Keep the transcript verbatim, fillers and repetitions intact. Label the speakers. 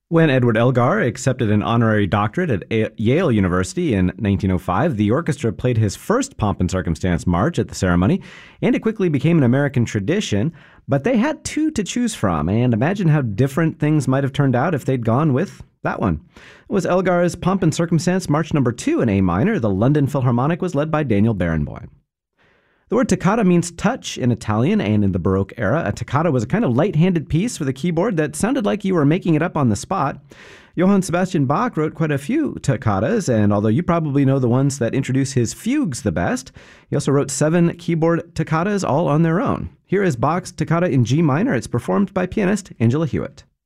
Speaker 1: When Edward Elgar accepted an honorary doctorate at A- Yale University in nineteen oh five, the orchestra played his first Pomp and Circumstance March at the ceremony, and it quickly became an American tradition. But they had two to choose from, and imagine how different things might have turned out if they'd gone with that one. It was Elgar's Pomp and Circumstance March number two in A minor. The London Philharmonic was led by Daniel Barenboim. The word toccata means touch in Italian, and in the Baroque era, a toccata was a kind of light-handed piece for the keyboard that sounded like you were making it up on the spot. Johann Sebastian Bach wrote quite a few toccatas, and although you probably know the ones that introduce his fugues the best, he also wrote seven keyboard toccatas all on their own. Here is Bach's Toccata in G minor. It's performed by pianist Angela Hewitt.